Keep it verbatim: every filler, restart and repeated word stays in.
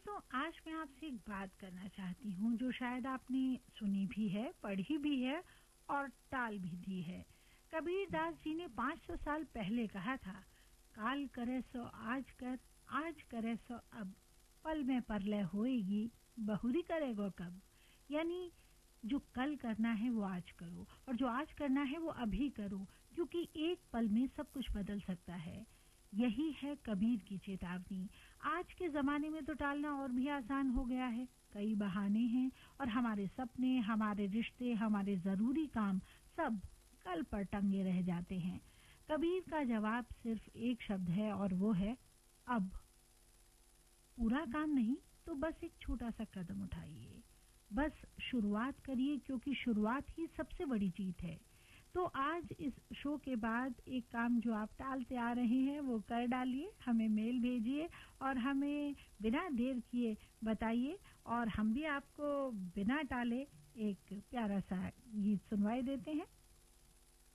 दोस्तों, आज मैं आपसे एक बात करना चाहती हूँ जो शायद आपने सुनी भी है, पढ़ी भी है और टाल भी दी है। कबीर दास जी ने पाँच सौ साल पहले कहा था, काल करे सो आज कर, आज करे सो अब, पल में परलय होएगी, बहुरी करेगो कब। यानी जो कल करना है वो आज करो और जो आज करना है वो अभी करो, क्योंकि एक पल में सब कुछ बदल सकता है। यही है कबीर की चेतावनी। आज के ज़माने में तो टालना और भी आसान हो गया है। कई बहाने हैं और हमारे सपने, हमारे रिश्ते, हमारे ज़रूरी काम सब कल पर टंगे रह जाते हैं। कबीर का जवाब सिर्फ एक शब्द है और वो है अब। पूरा काम नहीं तो बस एक छोटा सा कदम उठाइए, बस शुरुआत करिए, क्योंकि शुरुआत ही सबसे बड़ी जीत है। तो आज इस शो के बाद एक काम जो आप टालते आ रहे हैं वो कर डालिए, हमें मेल भेजिए और हमें बिना देर किए बताइए, और हम भी आपको बिना टाले एक प्यारा सा गीत सुनवाई देते हैं।